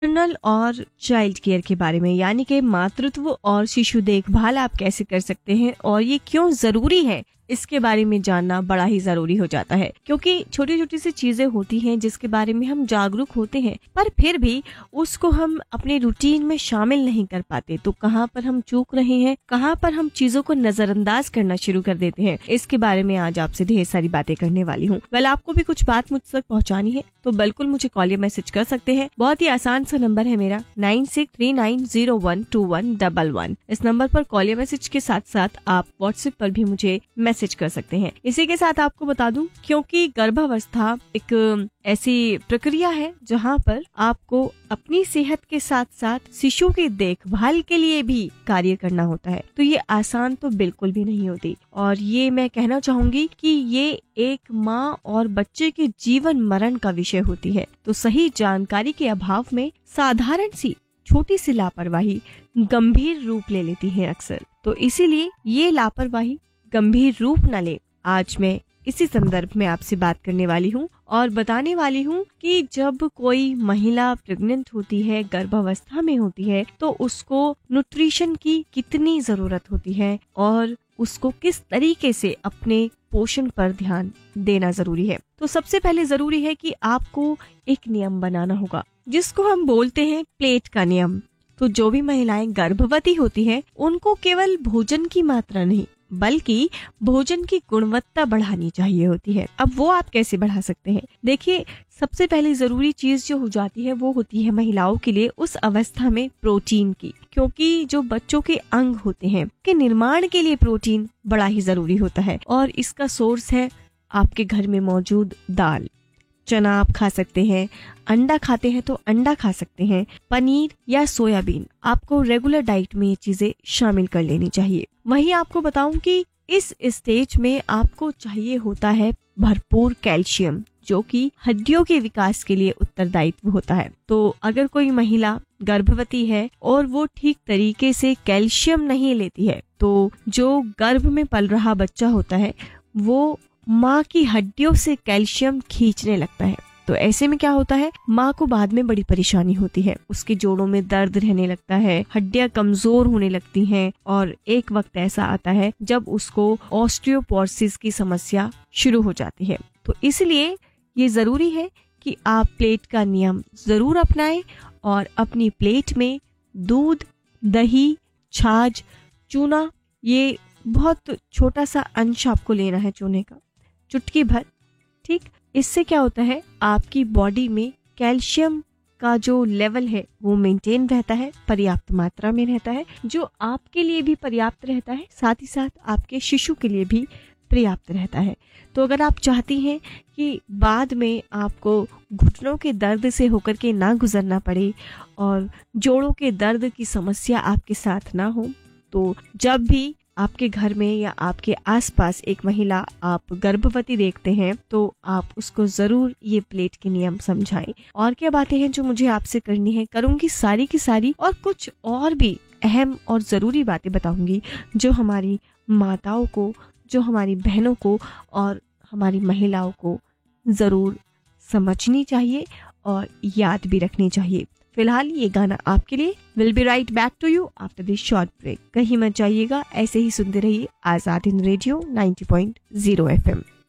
Maternal और child care के बारे में, यानी कि मातृत्व और शिशु देखभाल आप कैसे कर सकते हैं और ये क्यों जरूरी है, इसके बारे में जानना बड़ा ही जरूरी हो जाता है। क्योंकि छोटी छोटी सी चीजें होती हैं जिसके बारे में हम जागरूक होते हैं, पर फिर भी उसको हम अपने रूटीन में शामिल नहीं कर पाते। तो कहाँ पर हम चूक रहे हैं, कहाँ पर हम चीजों को नजरअंदाज करना शुरू कर देते हैं, इसके बारे में आज आपसे ढेर सारी बातें करने वाली हूँ। आपको भी कुछ बात मुझ तक पहुँचानी है तो बिल्कुल मुझे कॉल या मैसेज कर सकते हैं। बहुत ही आसान सा नंबर है मेरा 9639012111। इस नंबर पर कॉल या मैसेज के साथ साथ आप व्हाट्सएप पर भी मुझे मैसेज कर सकते हैं। इसी के साथ आपको बता दूं, क्योंकि गर्भावस्था एक ऐसी प्रक्रिया है जहां पर आपको अपनी सेहत के साथ साथ शिशु की देखभाल के लिए भी कार्य करना होता है, तो ये आसान तो बिल्कुल भी नहीं होती। और ये मैं कहना चाहूंगी कि ये एक माँ और बच्चे के जीवन मरण का विषय होती है। तो सही जानकारी के अभाव में साधारण सी छोटी सी लापरवाही गंभीर रूप ले लेती है अक्सर। तो इसीलिए ये लापरवाही गंभीर रूप न ले, आज मैं इसी संदर्भ में आपसे बात करने वाली हूँ और बताने वाली हूँ कि जब कोई महिला प्रेग्नेंट होती है, गर्भावस्था में होती है, तो उसको न्यूट्रिशन की कितनी जरूरत होती है और उसको किस तरीके से अपने पोषण पर ध्यान देना जरूरी है। तो सबसे पहले जरूरी है कि आपको एक नियम बनाना होगा जिसको हम बोलते हैं प्लेट का नियम। तो जो भी महिलाएं गर्भवती होती हैं, उनको केवल भोजन की मात्रा नहीं बल्कि भोजन की गुणवत्ता बढ़ानी चाहिए होती है। अब वो आप कैसे बढ़ा सकते हैं? देखिए, सबसे पहले जरूरी चीज जो हो जाती है वो होती है महिलाओं के लिए उस अवस्था में प्रोटीन की, क्योंकि जो बच्चों के अंग होते हैं के निर्माण के लिए प्रोटीन बड़ा ही जरूरी होता है। और इसका सोर्स है आपके घर में मौजूद दाल, चना आप खा सकते हैं, अंडा खाते हैं तो अंडा खा सकते हैं, पनीर या सोयाबीन, आपको रेगुलर डाइट में ये चीजें शामिल कर लेनी चाहिए। वहीं आपको बताऊं कि इस स्टेज में आपको चाहिए होता है भरपूर कैल्शियम, जो कि हड्डियों के विकास के लिए उत्तरदायित्व होता है। तो अगर कोई महिला गर्भवती है और वो ठीक तरीके से कैल्शियम नहीं लेती है, तो जो गर्भ में पल रहा बच्चा होता है वो माँ की हड्डियों से कैल्शियम खींचने लगता है। तो ऐसे में क्या होता है, माँ को बाद में बड़ी परेशानी होती है, उसके जोड़ों में दर्द रहने लगता है, हड्डियां कमजोर होने लगती हैं और एक वक्त ऐसा आता है जब उसको ऑस्टियोपोरोसिस की समस्या शुरू हो जाती है। तो इसलिए ये जरूरी है कि आप प्लेट का नियम जरूर अपनाएं और अपनी प्लेट में दूध, दही, छाछ, चूना, ये बहुत छोटा सा अंश आपको लेना है चूने का, चुटकी भर, ठीक। इससे क्या होता है, आपकी बॉडी में कैल्शियम का जो लेवल है वो मेंटेन रहता है, पर्याप्त मात्रा में रहता है, जो आपके लिए भी पर्याप्त रहता है, साथ ही साथ आपके शिशु के लिए भी पर्याप्त रहता है। तो अगर आप चाहती हैं कि बाद में आपको घुटनों के दर्द से होकर के ना गुजरना पड़े और जोड़ों के दर्द की समस्या आपके साथ ना हो, तो जब भी आपके घर में या आपके आसपास एक महिला आप गर्भवती देखते हैं तो आप उसको जरूर ये प्लेट के नियम समझाएं। और क्या बातें हैं जो मुझे आपसे करनी है, करूंगी सारी की सारी, और कुछ और भी अहम और जरूरी बातें बताऊंगी जो हमारी माताओं को, जो हमारी बहनों को और हमारी महिलाओं को जरूर समझनी चाहिए और याद भी रखनी चाहिए। फिलहाल ये गाना आपके लिए। Will be right back to you after this short break. कहीं मत जाइएगा, ऐसे ही सुनते रहिए आजाद हिंद रेडियो 90.0 FM।